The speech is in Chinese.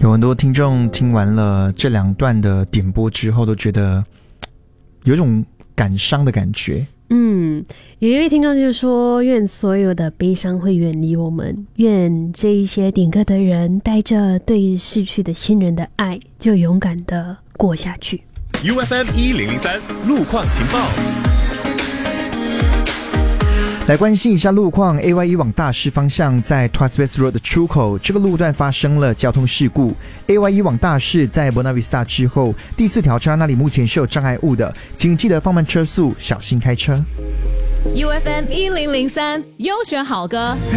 有很多听众听完了这2段的点播之后，都觉得有种感伤的感觉。 有一位听众就说，愿所有的悲伤会远离我们，愿这一些点歌的人带着对逝去的亲人的爱，就勇敢的过下去。 UFM1003 路况情报， 来关心一下路况。 AY1 往大市方向在 Tuas West Road 的出口，这个路段发生了交通事故。 AY1 往大市在 Buona Vista 之后第4条车那里目前是有障碍物的，请记得放慢车速，小心开车。 UFM1003 优选好歌。